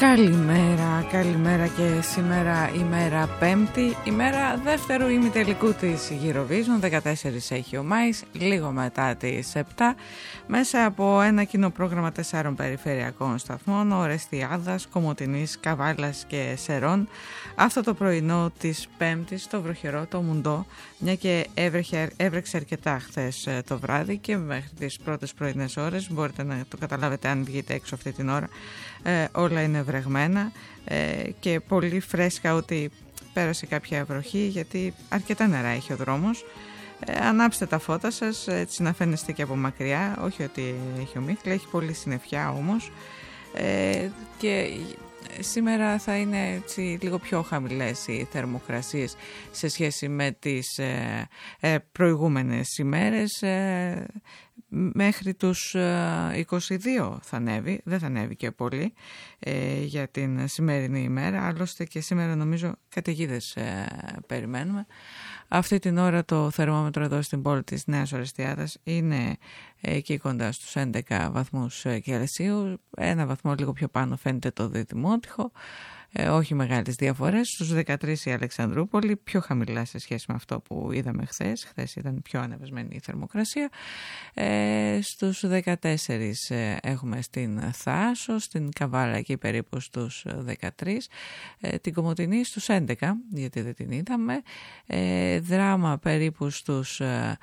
Καλημέρα και σήμερα ημέρα Πέμπτη, ημέρα δεύτερου ημιτελικού της Eurovision, 14 έχει ο Μάης, λίγο μετά τις 7, μέσα από ένα κοινό πρόγραμμα 4 περιφερειακών σταθμών, Ορεστιάδας, Κομοτηνής, Καβάλας και Σερών. Αυτό το πρωινό της Πέμπτης, το βροχερό, το μουντό, μια και έβρεξε αρκετά χθες το βράδυ και μέχρι τις πρώτες πρωινές ώρες, μπορείτε να το καταλάβετε αν βγείτε έξω αυτή την ώρα, όλα είναι βρεγμένα και πολύ φρέσκα ότι πέρασε κάποια βροχή, γιατί αρκετά νερά έχει ο δρόμος. Ανάψτε τα φώτα σας έτσι να φαίνεστε και από μακριά, όχι ότι έχει ομίχλα, έχει πολύ συννεφιά όμως, και σήμερα θα είναι έτσι λίγο πιο χαμηλές οι θερμοκρασίες σε σχέση με τις προηγούμενες ημέρες. Μέχρι τους 22 θα ανέβει, δεν θα ανέβει και πολύ για την σημερινή ημέρα, άλλωστε και σήμερα νομίζω καταιγίδες περιμένουμε. Αυτή την ώρα το θερμόμετρο εδώ στην πόλη της Νέας Ορεστιάδας είναι εκεί κοντά στους 11 βαθμούς Κελσίου, ένα βαθμό λίγο πιο πάνω φαίνεται το Δημότυχο. Όχι μεγάλες διαφορές. Στους 13 η Αλεξανδρούπολη, πιο χαμηλά σε σχέση με αυτό που είδαμε χθες. Χθες ήταν πιο ανεβασμένη η θερμοκρασία. Στους 14 έχουμε στην Θάσο, στην Καβάλα εκεί περίπου στους 13, την Κομοτηνή στους 11, γιατί δεν την είδαμε, Δράμα περίπου στους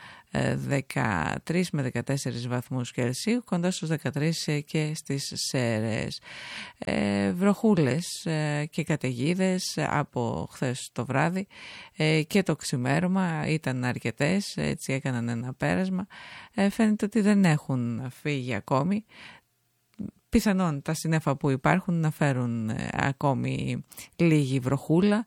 13 με 14 βαθμούς Κελσίου, κοντά στους 13 και στις Σέρρες. Βροχούλες και καταιγίδες από χθες το βράδυ και το ξημέρωμα ήταν αρκετές, έτσι έκαναν ένα πέρασμα. Φαίνεται ότι δεν έχουν φύγει ακόμη. Πιθανόν τα συννέφα που υπάρχουν να φέρουν ακόμη λίγη βροχούλα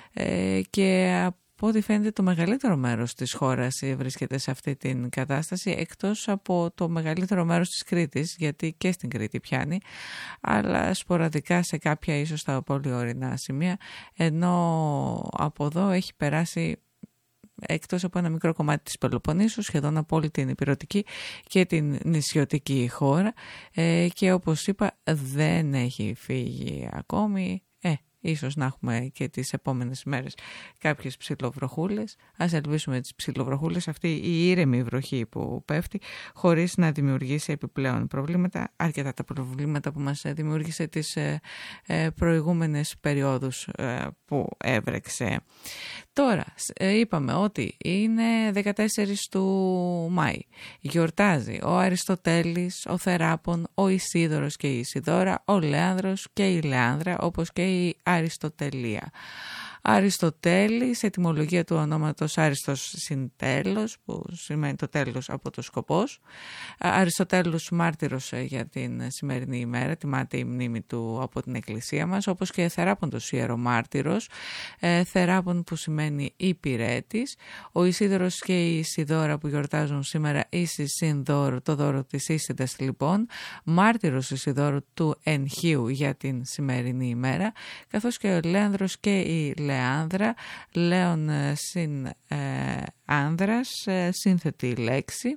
και από ό,τι φαίνεται το μεγαλύτερο μέρος της χώρας βρίσκεται σε αυτή την κατάσταση, εκτός από το μεγαλύτερο μέρος της Κρήτης, γιατί και στην Κρήτη πιάνει, αλλά σποραδικά σε κάποια ίσως τα πολύ ορεινά σημεία, ενώ από εδώ έχει περάσει, εκτός από ένα μικρό κομμάτι της Πελοποννήσου, σχεδόν από όλη την ηπειρωτική και την νησιωτική χώρα, και όπως είπα δεν έχει φύγει ακόμη. Ίσως να έχουμε και τις επόμενες μέρες κάποιες ψιλοβροχούλες. Ας ελπίσουμε τις ψιλοβροχούλες, αυτή η ήρεμη βροχή που πέφτει, χωρίς να δημιουργήσει επιπλέον προβλήματα, αρκετά τα προβλήματα που μας δημιούργησε τις προηγούμενες περιόδους που έβρεξε. Τώρα, είπαμε ότι είναι 14 του Μάη. Γιορτάζει ο Αριστοτέλης, ο Θεράπων, ο Ισίδωρος και η Ισιδώρα, ο Λέανδρος και η Λεάνδρα, όπως και η Αριστοτελία. Αριστοτέλης, ετυμολογία του ονόματος Άριστος συν τέλος, που σημαίνει το τέλος από το σκοπός. Αριστοτέλους μάρτυρος για την σημερινή ημέρα, τιμάται η μνήμη του από την Εκκλησία μας, όπως και Θεράποντος ιερομάρτυρος, Θεράπον που σημαίνει υπηρέτης. Ο Ισίδωρος και η Ισιδώρα που γιορτάζουν σήμερα, ίση συν δώρο, το δώρο της Ίσιδας λοιπόν, μάρτυρος Ισιδώρου του Ενχείου για την σημερινή ημέρα, καθώς και ο Λέανδρος και η Λεάνδρα, Λέων συν άνδρας, σύνθετη λέξη,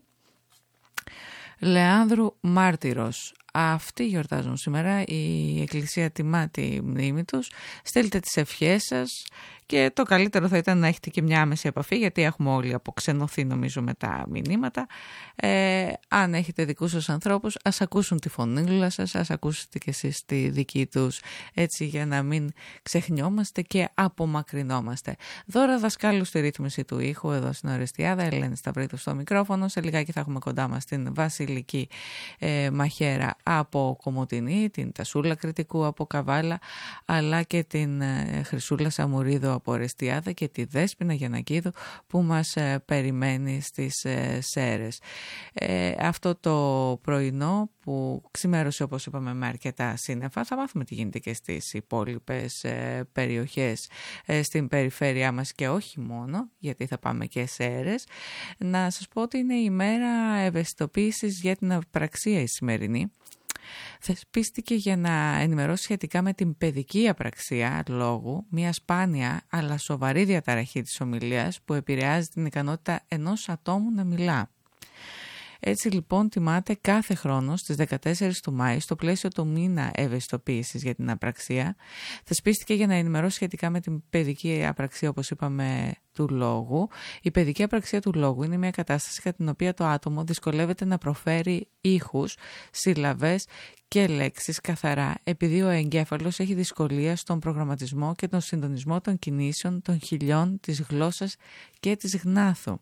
Λεάνδρου μάρτυρος. Αυτοί γιορτάζουν σήμερα, η Εκκλησία τιμά τη μνήμη τους. Στέλνετε τις ευχές σας και το καλύτερο θα ήταν να έχετε και μια άμεση επαφή, γιατί έχουμε όλοι αποξενωθεί νομίζω με τα μηνύματα. Αν έχετε δικούς σας ανθρώπους, ας ακούσουν τη φωνήλα σας, ας ακούσετε και εσείς τη δική τους, έτσι για να μην ξεχνιόμαστε και απομακρυνόμαστε. Δώρα Δασκάλου στη ρύθμιση του ήχου εδώ στην Ορεστιάδα, Ελένη Σταυρίδου στο μικρόφωνο. Σε λιγάκι θα έχουμε κοντά μας την Βασιλική Μαχαίρα από Κομοτηνή, την Τασούλα Κρητικού από Καβάλα, αλλά και την Χρυσούλα Σαμουρίδου από Ορεστιάδα και τη Δέσποινα Γιαννακίδου που μας περιμένει στις Σέρρες. Αυτό το πρωινό που ξημέρωσε, όπως είπαμε, με αρκετά σύννεφα, θα μάθουμε τι γίνεται και στις υπόλοιπες περιοχές στην περιφέρειά μας και όχι μόνο, γιατί θα πάμε και Σέρρες. Να σας πω ότι είναι η μέρα ευαισθητοποίησης για την απραξία η σημερινή. Θεσπίστηκε για να ενημερώσει σχετικά με την παιδική απραξία λόγου, μια σπάνια αλλά σοβαρή διαταραχή της ομιλίας που επηρεάζει την ικανότητα ενός ατόμου να μιλά. Έτσι λοιπόν τιμάται κάθε χρόνο στις 14 του Μάη στο πλαίσιο του μήνα ευαισθητοποίησης για την απραξία. Θεσπίστηκε για να ενημερώσει σχετικά με την παιδική απραξία, όπως είπαμε, του λόγου. Η παιδική απραξία του λόγου είναι μια κατάσταση κατά την οποία το άτομο δυσκολεύεται να προφέρει ήχους, συλλαβές και λέξεις καθαρά, επειδή ο εγκέφαλος έχει δυσκολία στον προγραμματισμό και τον συντονισμό των κινήσεων, των χιλιών, της γλώσσας και της γνάθου.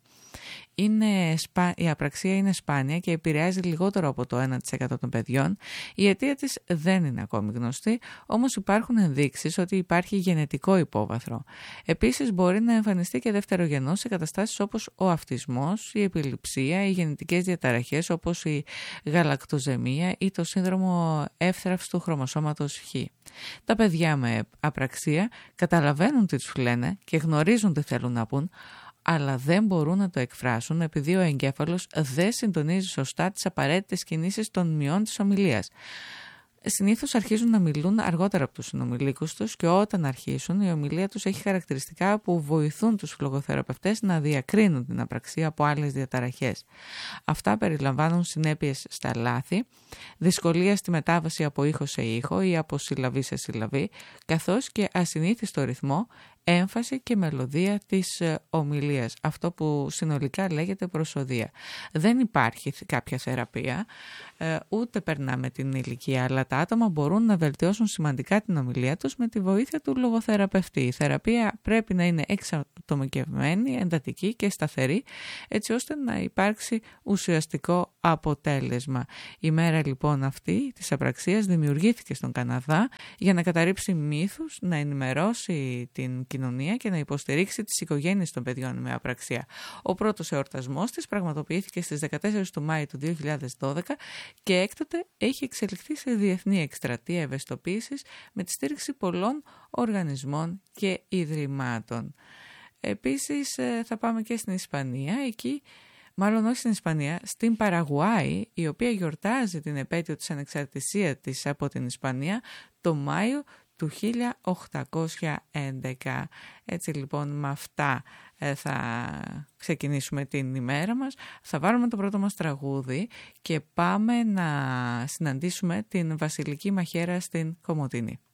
Η απραξία είναι σπάνια και επηρεάζει λιγότερο από το 1% των παιδιών. Η αιτία της δεν είναι ακόμη γνωστή, όμως υπάρχουν ενδείξεις ότι υπάρχει γενετικό υπόβαθρο. Επίσης μπορεί να εμφανιστεί και δευτερογενώς σε καταστάσεις όπως ο αυτισμός, η επιληψία, οι γενετικές διαταραχές όπως η γαλακτοζαιμία ή το σύνδρομο εύθραυστου χρωμοσώματος Χ. Τα παιδιά με απραξία καταλαβαίνουν τι τους λένε και γνωρίζουν τι θέλουν να πούν, αλλά δεν μπορούν να το εκφράσουν επειδή ο εγκέφαλος δεν συντονίζει σωστά τις απαραίτητες κινήσεις των μειών της ομιλίας. Συνήθως αρχίζουν να μιλούν αργότερα από τους συνομιλίκους τους και όταν αρχίσουν η ομιλία τους έχει χαρακτηριστικά που βοηθούν τους φλογοθεραπευτές να διακρίνουν την απραξία από άλλες διαταραχές. Αυτά περιλαμβάνουν συνέπειες στα λάθη, δυσκολία στη μετάβαση από ήχο σε ήχο ή από συλλαβή σε συλλαβή, καθώς και ασυνήθιστο ρυθμό, έμφαση και μελωδία της ομιλίας, αυτό που συνολικά λέγεται προσωδία. Δεν υπάρχει κάποια θεραπεία, ούτε περνάμε την ηλικία, αλλά τα άτομα μπορούν να βελτιώσουν σημαντικά την ομιλία τους με τη βοήθεια του λογοθεραπευτή. Η θεραπεία πρέπει να είναι εξατομικευμένη, εντατική και σταθερή, έτσι ώστε να υπάρξει ουσιαστικό αποτέλεσμα. Η μέρα λοιπόν αυτή της απραξίας δημιουργήθηκε στον Καναδά για να καταρρύψει μύθους, να ενημερώσει την κοινωνία και να υποστηρίξει τις οικογένειες των παιδιών με απραξία. Ο πρώτος εορτασμός της πραγματοποιήθηκε στις 14 του Μάη του 2012 και έκτοτε έχει εξελιχθεί σε διεθνή εκστρατεία ευαισθητοποίησης με τη στήριξη πολλών οργανισμών και ιδρυμάτων. Επίσης θα πάμε και στην Ισπανία, εκεί, μάλλον όχι στην Ισπανία, στην Παραγουάη, η οποία γιορτάζει την επέτειο της ανεξαρτησίας της από την Ισπανία το Μάιο του 1811. Έτσι λοιπόν με αυτά θα ξεκινήσουμε την ημέρα μας. Θα βάλουμε το πρώτο μας τραγούδι και πάμε να συναντήσουμε την Βασιλική Μαχαίρα στην Κομοτηνή.